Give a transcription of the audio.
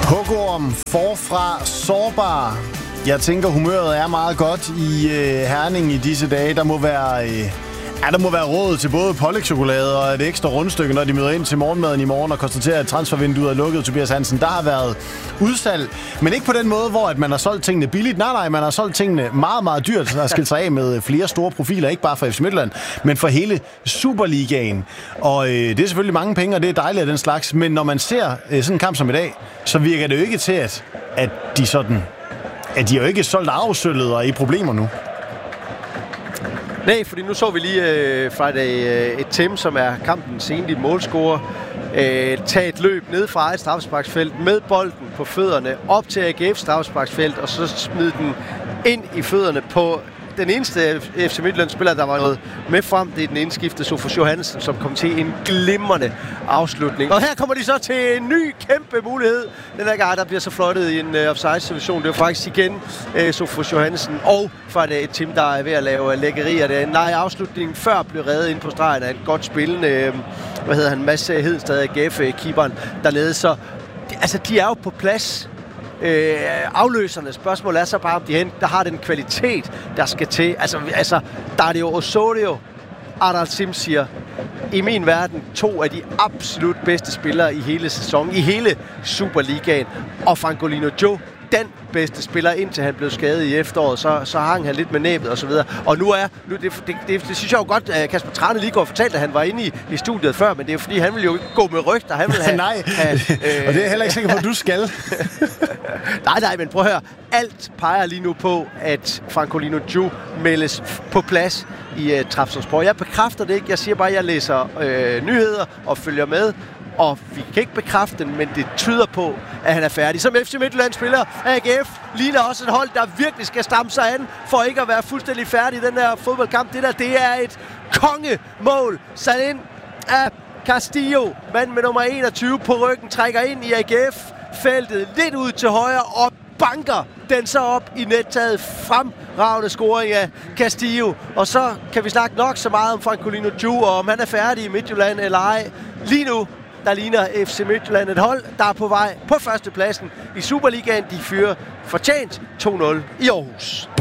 Hugorm forfra sårbar. Jeg tænker, humøret er meget godt i Herning i disse dage. Der må være råd til både pålægtschokolade og et ekstra rundstykke, når de møder ind til morgenmaden i morgen og konstaterer, at transfervinduet er lukket. Tobias Hansen, der har været udsalg, men ikke på den måde, hvor at man har solgt tingene billigt. Nej, man har solgt tingene meget, meget dyrt. Der har skilt sig af med flere store profiler, ikke bare for FC Midtjylland, men for hele Superligaen. Og det er selvfølgelig mange penge, og det er dejligt af den slags. Men når man ser sådan en kamp som i dag, så virker det jo ikke til, at de er jo ikke solgt afsøllet og i problemer nu. Nej, fordi nu så vi lige et Tim, som er kampens egentlige målscorer, tage et løb ned fra et straffesparksfelt med bolden på fødderne op til AGF straffesparksfelt, og så smide den ind i fødderne på den eneste FC Midtjylland-spiller, der var noget med frem. Det er den indskiftede Sofus Johansen, som kom til en glimrende afslutning. Og her kommer de så til en ny kæmpe mulighed. Den her gang, der bliver så flottet i en offside-situation. Det er faktisk igen Sofus Johansen og for et team, der er ved at lave lækkerier. Det er en afslutning før blev reddet ind på stregen af et godt spillende, Mads Hedenstad, AGF-keeperen dernede. Så altså, de er jo på plads. Afløserne. Spørgsmålet er så bare, om der har den kvalitet, der skal til. Altså Dario Osorio, Adal Simsier, i min verden 2 af de absolut bedste spillere i hele sæsonen, i hele Superligaen. Og Francolino Joe, den bedste spiller, indtil han blev skadet i efteråret, så hang han lidt med næbet og så videre. Og det synes jeg jo godt, at Kasper Trane lige går og fortalte, at han var inde i studiet før, men det er jo fordi, han vil jo ikke gå med rygter. Han vil have, nej, og det er heller ikke sikker på, at du skal. nej, men prøv at høre. Alt peger lige nu på, at Francolino Joe meldes på plads i Trabzonspor. Jeg bekræfter det ikke. Jeg siger bare, at jeg læser nyheder og følger med. Og vi kan ikke bekræfte den, men det tyder på, at han er færdig. Som FC Midtjylland-spiller, AGF ligner også et hold, der virkelig skal stamme sig an, for ikke at være fuldstændig færdig i den her fodboldkamp. Det er et kongemål sat ind af Castillo. Mand med nummer 21 på ryggen trækker ind i AGF-feltet lidt ud til højre og banker den så op i nettaget. Fremragende scoring af Castillo. Og så kan vi snakke nok så meget om Francolino Joe, og om han er færdig i Midtjylland eller ej. Lige nu, der ligner FC Midtjylland et hold, der er på vej på førstepladsen i Superligaen. De fyrer fortjent 2-0 i Aarhus.